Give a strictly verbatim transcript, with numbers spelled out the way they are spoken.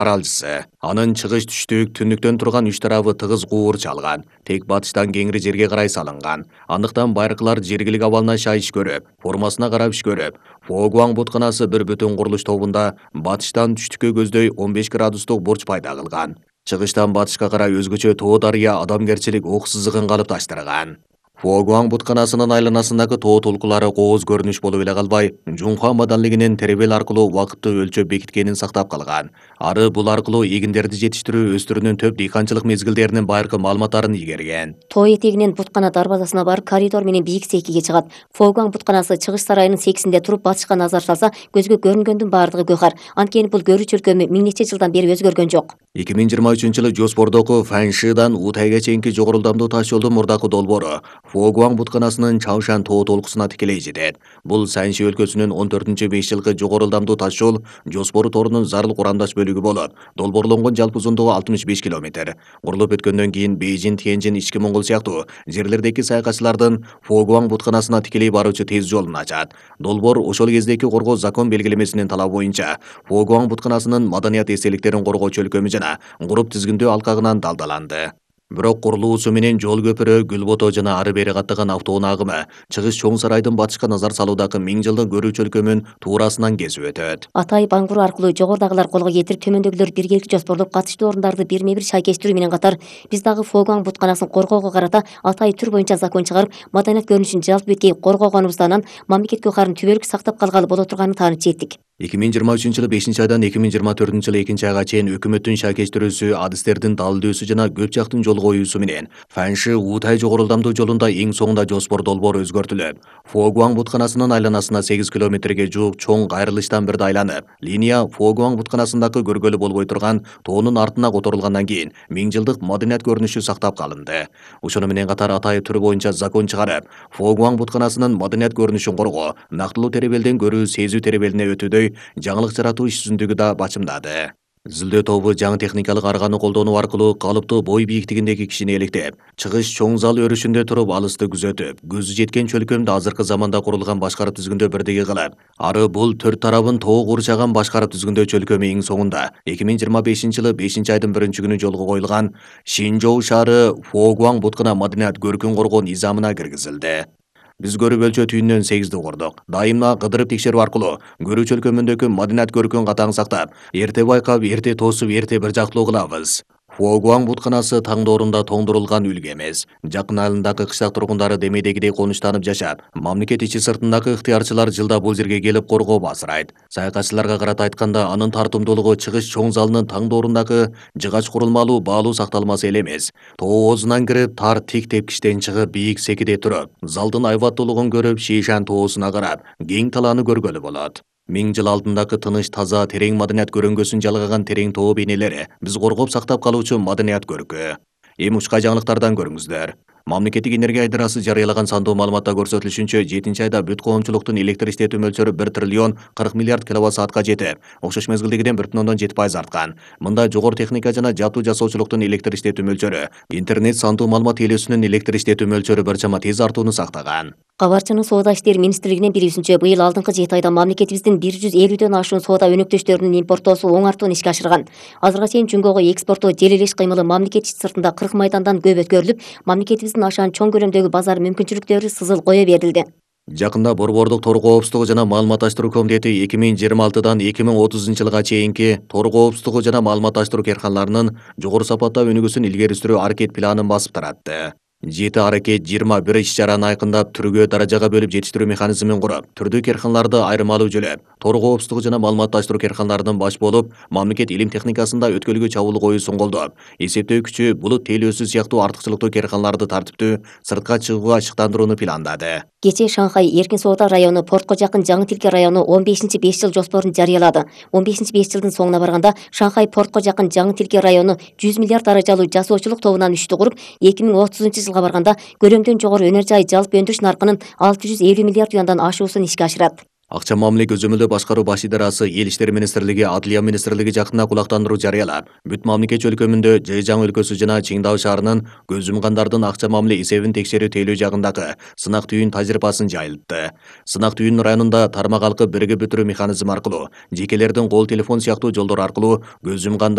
аралжысы. Анын чыгыш түштүк түндүктөн турган үч тарабы тыгыз куур чалган. Тек батыштан кеңири жерге карай салынган. Андыктан байыркылар жергилик абалына шайыш көрүп, формасына карап иш көрүп. Фогуаң бутканасы бир бүтүн курулуш тобунда батыштан түштүккө көздөй он беш градустук бурч пайда кылган. Чыгыштан батышка карай өзгөчө тоо дарыя адамгерчилик ок сызыгын калыпташтырган. Фогуаң бутканасынын айланасындагы тоо толкулары кооз көрүнүш болуп эле калбай, Жунхуа маданлигинин теребел аркылуу убакытты өлчөп бекиткенин сактап калган. Ары бул аркылуу эгиндерди жетиштирүү өстүрүүнүн төп дыйканчылык мезгилдеринин байыркы маалыматтарын игерген. Тоо этегинен буткана дарбазасына барып коридор менен бийик сейкиге чыгат. Фогуаң бутканасы чыгыш сарайынын сексинде туруп батышка назар салса, көзгө көрүнгөндүн баардыгы гөкар. Анткени бул көрүүчү өлкө миң нече жылдан бери өзгөргөн жок. эки миң жыйырма үчүнчү жылы Жоспордогу Фаншидан Утайга чейинки жогорулдамдуу таш жолдун мурдакы долбоору Фогуаң бутканасынын Чаушан тоо толкусуна тикелей жетет. Бул Санши өлкөсүнүн он төртүнчү беш жылкы жогорулдамдуу таш жол Жоспору торунун зарыл курамдаш бөлүгү болуп, долбоорлонгон жалпы узундугу алтымыш беш километр. Курулуп өткөндөн кийин Бейжин, Тяньжин, Ички Моңгол сыяктуу жерлердеки саякатчылардын Фогуаң бутканасына тикелей баруучу тез жолун ачат. Долбоор ошол кездеки коргоо закон белгилемесинин талабы боюнча Фогуаң бутканасынын маданият эстеликтерин коргоочу өлкөмү жана груп тизгиндөө алкагынан далдаланды. Бирок курулуусу менен жол көпүрө, гүл бото жана ары бери каттаган автоунаа агымы чыгыш чоң сарайдын батышка назар салуудагы миң жылдык көрүүчү өлкөмүн туурасынан кесип өтөт. Атай Баңгур аркылуу жогорудагылар колго кетирип, төмөндөгүлөр биргеликти жоспорлоп катыштуу орундарды бирме бир шайкештирүү менен катар, биз дагы Фогуаң бутканасын коргоого карата Атай түр боюнча закон чыгарып, маданият көрүнүшүн жалпы беткей коргогонубуздан анан мамлекет көкарын түбөлүк сактап калгалы боло турганын таанып жеттик. эки миң жыйырма үчүнчү жылы бешинчи айдан эки миң жыйырма төртүнчү жылы экинчи айга чейин өкмөттүн шайкештирүүсү, адистердин далилдөөсү жана көп жактын жол коюусу менен Фанши Утай жогорулдамдуу жолунда эң соңунда Жоспор долбоору өзгөртүлүп, Фогуаң бутканасынын айланасына сегиз километрге жуук чоң кайрылыштан бирде айланып, линия Фогуаң бутканасындагы көргөлү болбой турган тоонун артына которулгандан кийин миң жылдык маданият көрүнүшү сактап калынды. Ошону менен катар Атай түрү боюнча закон чыгарып, Фогуаң бутканасынын маданият көрүнүшүн коргоо, нактылуу теребелден көрүү сезүү теребелине өтүүдөй жаңылык жаратуу иш жүзүндүгү да бачымдады. Изилдөө тобу жаңы техникалык арганы колдонуу аркылуу калыптуу бой бийиктигиндеги кишини электеп, чыгыш чоң зал өрүшүндө туруп алысты күзөтүп, көзү жеткен чөлкөмдү азыркы заманда курулган башкарып түзгүндө бирдеги кылып, ары бул төрт тарабын тоо курчаган башкарып түзгүндө чөлкөмү эң соңунда эки миң жыйырма бешинчи жылы бешинчи айдын биринчи күнү жолго коюлган Шинжоу шаары Фогуаң буткана маданият көркүн коргоо низамына киргизилди. Биз көрүп өлчөө түйүнөн сегизди курдук. Дайыма кыдырып текшерүү аркылуу көрүүчү өлкөмүндөгү маданият көркүн катаң сактап, эрте байкап, эрте тоосуп, эрте бир жактылуу кылабыз. Фогуаң бутканасы таңдоорунда тоңдурулган үлгү эмес. Жакын айылындагы кыштак тургундары демейдегидей конуштанып жашап, мамлекет ичи сыртындагы ыктыярчылар жылда бул жерге келип коргоп асырайт. Саякатчыларга карата айтканда, анын тартымдуулугу чыгыш чоң залынын таңдоорундагы жыгач курулмалуу баалуу сакталмасы эле эмес. Тоо оозунан кирип, тар тик тепкичтен чыгып, бийик секиде туруп, залдын айбаттуулугун көрүп, Шишан тоосуна карап, кең талааны көргөлү болот. Миң жыл алдындагы тыныч, таза, терең маданият көрөңгөсүн жалгаган терең тоо бейнелери биз коргоп сактап калуучу маданият көркү. Эми ушка жаңылыктардан көрүңүздөр. Мамлекеттик энергия айдарасы жарыялаган сандуу маалыматта көрсөтүлүшүнчө, жетинчи айда бүт коомчулуктун электр иштетүү мөлчөрү бир триллион кырк миллиард киловатт саатка жетип, окшош мезгилдегиден бир бүтүн ондон жети пайыз арткан. Мында жогору техника жана жабдуу жасоочулуктун электр иштетүү мөлчөрү, интернет сандуу маалымат ээлөөсүнүн электр иштетүү мөлчөрү бир чама тез артууну сактаган. Кабарчынын Соода иштери министрлигинин билүүсүнчө, быйыл алдыңкы жети айда мамлекетибиздин бир жүз элүүдөн ашуун соода өнөктөштөрүнүн импорттоосу оң артуун ишке ашырган. Азыркыга чейин Жумгого экспорттоо желелеш кыймылы мамлекет ичи сыртында кырк майдандан көп өткөрүлүп, мамлекетибиздин ашаан чоң көрөмдөгү базар мүмкүнчүлүктөрү сызыл кое берилди. Жакында Борбордук Тор коопсуздугу жана маалыматташтыруу комитети эки миң жыйырма алтыдан эки миң отузунчу жылга чейинки Тор коопсуздугу жана маалыматташтыруу керканаларынын жогору сапаттагы өнүгүүсүн илгери сүрүү аракет планын басып таратты. Жети аракет жыйырма бир иш-чараны айкындап, түргө даражага бөлүп жетиштирүү механизмин куруп, түрдүү керканаларды айырмалуу жөлөп, Тор коопсуздугу жана маалыматташтыруу керканаларынын баш болуп, мамлекет илим техникасында өткөлгө чабуул коюусун колдоп, эсептөө күчү, булут тейлөөсү сыяктуу артыкчылыктуу керканаларды тартиптүү, сыртка чыгууга ашыктандырууну пландады. Кечээ Шанхай Эркин соода району, портко жакын Жаңы Тилке району он бешинчи беш жыл жоспорун жарыялады. он бешинчи беш жылдын соңуна барганда Шанхай портко жакын Жаңы Тилке району жүз миллиард даражалуу жасоочулук тобунан үчтү куруп, эки миң отузунчу жылга барганда көрөмдөн жогору өнөр жай жалпы өндүрүш наркынын алты жүз элүү миллиард юандан ашуусун ишке ашырат. Акча мамиле көзөмөлдөө башкаруу баш идарасы Эл иштери министрлиги, Адлия министрлиги жакында кулактандыруу жарыялап, бүт мамлекет өлкөмүндө Жэжаң өлкөсү жана Чиңдау шаарынын көз жумгандардын акча мамиле эсебин текшерүү тейлөө жагындагы сынак түйүн тажрыйбасын жайылтты. Сынак түйүн районунда тармак алкы биригип бүтүрүү механизми аркылуу, жекелердин кол телефон сыяктуу жолдор аркылуу көз жумганда